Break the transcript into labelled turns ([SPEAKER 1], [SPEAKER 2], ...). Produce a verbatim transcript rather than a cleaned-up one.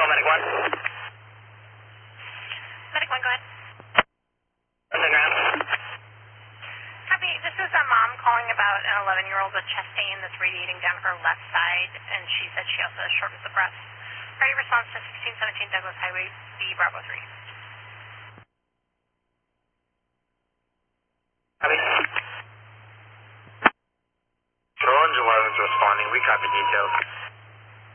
[SPEAKER 1] Medic one.
[SPEAKER 2] Medic one, go ahead.
[SPEAKER 1] On the ground.
[SPEAKER 2] Copy. This is a mom calling about an eleven-year-old with chest pain that's radiating down her left side, and she said she also has shortness of breath. Priority response to sixteen seventeen Douglas Highway, B Bravo three.